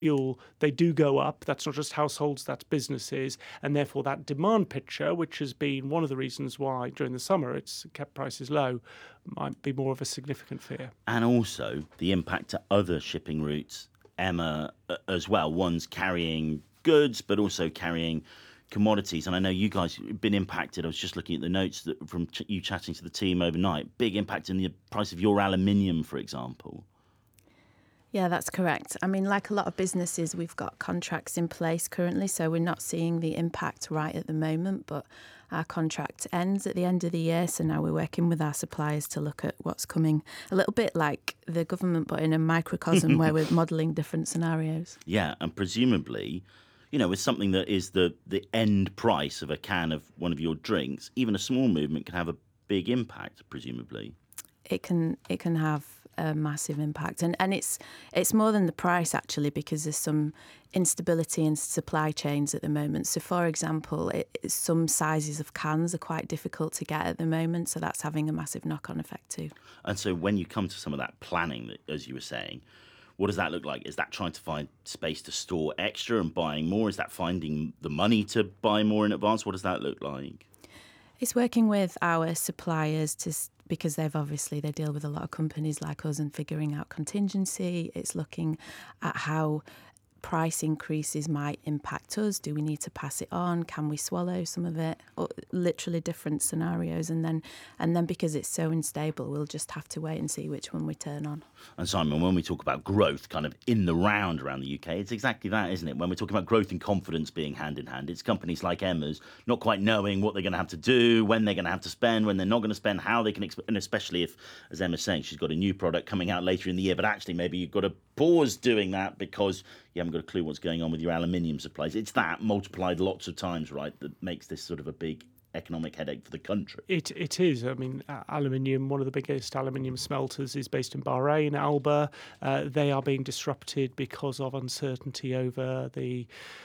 fuel, they do go up. That's not just households, that's businesses. And therefore, that demand picture, which has been one of the reasons why during the summer it's kept prices low, might be more of a significant fear. And also the impact to other shipping routes, Emma, as well. One's carrying goods, but also carrying commodities. And I know you guys have been impacted. I was just looking at the notes from you chatting to the team overnight. Big impact in the price of your aluminium, for example. Yeah, that's correct. I mean, like a lot of businesses, we've got contracts in place currently, so we're not seeing the impact right at the moment, but our contract ends at the end of the year, so now we're working with our suppliers to look at what's coming, a little bit like the government, but in a microcosm where we're modelling different scenarios. Yeah, and presumably, with something that is the end price of a can of one of your drinks, even a small movement can have a big impact, presumably. It can have a massive impact, and it's more than the price actually, because there's some instability in supply chains at the moment. So, for example, some sizes of cans are quite difficult to get at the moment, so that's having a massive knock-on effect too. And so, when you come to some of that planning, as you were saying, what does that look like? Is that trying to find space to store extra and buying more? Is that finding the money to buy more in advance? What does that look like? It's working with our suppliers because they deal with a lot of companies like us and figuring out contingency. It's looking at how price increases might impact us. Do we need to pass it on? Can we swallow some of it? Or literally different scenarios. And then because it's so unstable, we'll just have to wait and see which one we turn on. And Simon, when we talk about growth kind of in the round around the UK, it's exactly that, isn't it? When we're talking about growth and confidence being hand in hand, it's companies like Emma's not quite knowing what they're going to have to do, when they're going to have to spend, when they're not going to spend, how they can and especially if, as Emma's saying, she's got a new product coming out later in the year, but actually maybe you've got to pause doing that because you haven't got a clue what's going on with your aluminium supplies. It's that multiplied lots of times, right, that makes this sort of a big economic headache for the country. It is. I mean, aluminium, one of the biggest aluminium smelters is based in Bahrain, Alba. They are being disrupted because of uncertainty over the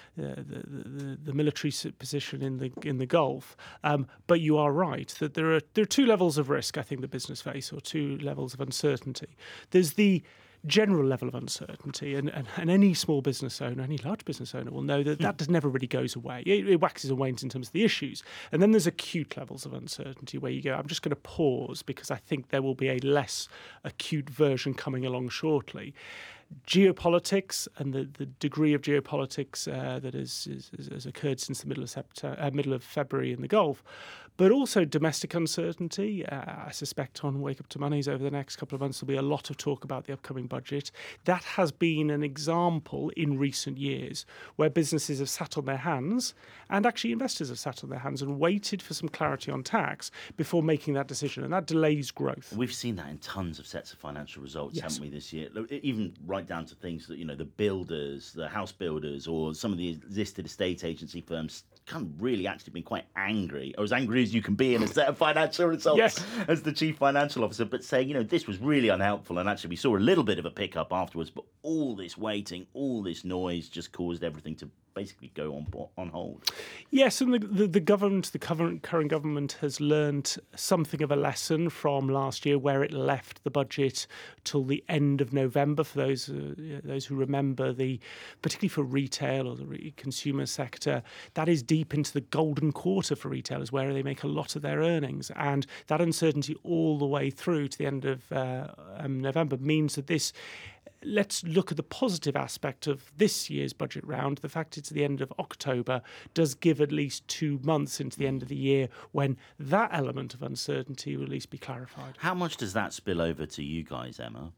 military position in the Gulf. But you are right that there are two levels of risk, I think, the business face, or two levels of uncertainty. There's the general level of uncertainty, and any small business owner, any large business owner will know that never really goes away. It waxes and wanes in terms of the issues. And then there's acute levels of uncertainty where you go, I'm just going to pause because I think there will be a less acute version coming along shortly. Geopolitics and the degree of geopolitics that has occurred since the middle of February in the Gulf, but also domestic uncertainty. I suspect on Wake Up to Money's over the next couple of months there'll be a lot of talk about the upcoming budget. That has been an example in recent years where businesses have sat on their hands, and actually investors have sat on their hands and waited for some clarity on tax before making that decision, and that delays growth. We've seen that in tons of sets of financial results, Yes. haven't we, this year? Even right down to things that, the builders, the house builders, or some of the listed estate agency firms kind of really actually been quite angry, or as angry as you can be in a set of financial results Yes. as the chief financial officer, but saying, this was really unhelpful, and actually we saw a little bit of a pickup afterwards, but all this waiting, all this noise just caused everything to basically go on hold. Yes, and the current government has learned something of a lesson from last year, where it left the budget till the end of November. For those who remember, particularly for retail or the consumer sector, that is deep into the golden quarter for retailers, where they make a lot of their earnings, and that uncertainty all the way through to the end of November means that this. Let's look at the positive aspect of this year's budget round. The fact it's the end of October does give at least 2 months into the end of the year when that element of uncertainty will at least be clarified. How much does that spill over to you guys, Emma?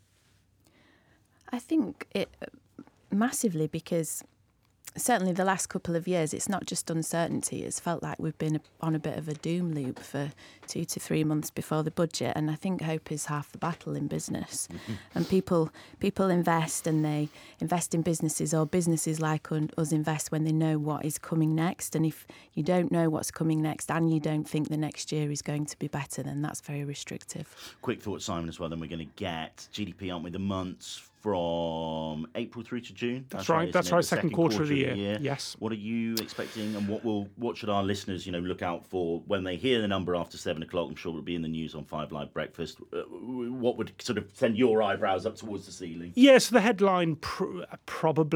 I think it massively, because certainly the last couple of years, it's not just uncertainty. It's felt like we've been on a bit of a doom loop for 2 to 3 months before the budget. And I think hope is half the battle in business. Mm-hmm. And people invest, and they invest in businesses, or businesses like us invest when they know what is coming next. And if you don't know what's coming next and you don't think the next year is going to be better, then that's very restrictive. Quick thought, Simon, as well. Then we're going to get GDP, aren't we? The months from April through to June. That's right. That's right. Second quarter of the year. Yes. What are you expecting, and what should our listeners, look out for when they hear the number after 7 o'clock? I'm sure it'll be in the news on 5 Live Breakfast. What would sort of send your eyebrows up towards the ceiling? Yes, the headline probably